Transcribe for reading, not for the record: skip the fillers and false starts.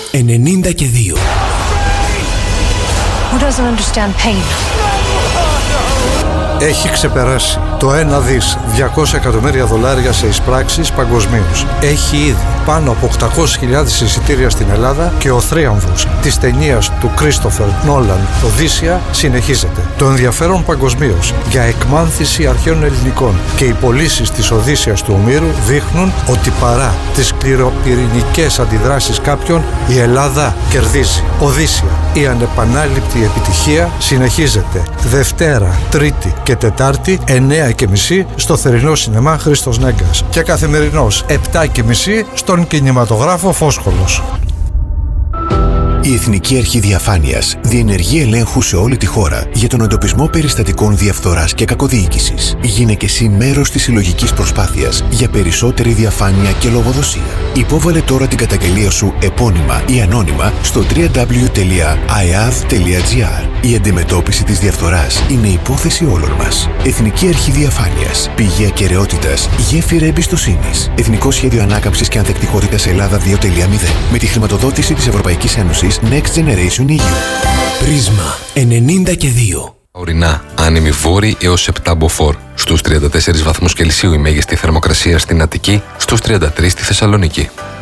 90 και 2. Who doesn't understand pain? Έχει ξεπεράσει το 1 δις 200 εκατομμύρια δολάρια σε εισπράξεις παγκοσμίως. Έχει ήδη πάνω από 800.000 εισιτήρια στην Ελλάδα και ο θρίαμβος της ταινίας του Κρίστοφερ Νόλαν «Οδύσσια» συνεχίζεται. Το ενδιαφέρον παγκοσμίως για εκμάνθηση αρχαίων ελληνικών και οι πωλήσεις της Οδύσσιας του Ομήρου δείχνουν ότι παρά τις σκληροπυρηνικές αντιδράσεις κάποιων, η Ελλάδα κερδίζει. Οδύσσια, η ανεπανάληπτη επιτυχία συνεχίζεται Δευτέρα, Τρίτη και Τετάρτη 9:30 στο θερινό σινεμά Χρήστος Νέγκας και καθημερινός 7:30 στον κινηματογράφο Φόσχολος. Η Εθνική Αρχή Διαφάνειας διενεργεί ελέγχου σε όλη τη χώρα για τον εντοπισμό περιστατικών διαφθοράς και κακοδιοίκησης. Γίνε και εσύ μέρος της συλλογικής προσπάθειας για περισσότερη διαφάνεια και λογοδοσία. Υπόβαλε τώρα την καταγγελία σου επώνυμα ή ανώνυμα στο www.iav.gr. Η αντιμετώπιση της διαφθοράς είναι υπόθεση όλων μας. Εθνική Αρχή Διαφάνειας. Πηγή ακεραιότητας, γέφυρα εμπιστοσύνης. Εθνικό Σχέδιο Ανάκαμψης και Ανθεκτικότητας Ελλάδα 2.0. Με τη χρηματοδότηση της Ευρωπαϊκής Ένωσης Next Generation EU. Πρίσμα 90 και 2. Ορεινά, άνεμη βόρη έως 7 μποφόρ. Στους 34 βαθμούς Κελσίου η μέγιστη θερμοκρασία στην Αττική, στους 33 στη Θεσσαλονίκη.